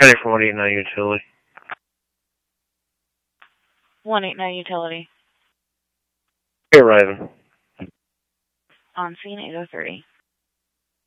Ready for 189 utility. 189 utility. Hey, Raven. On scene 803.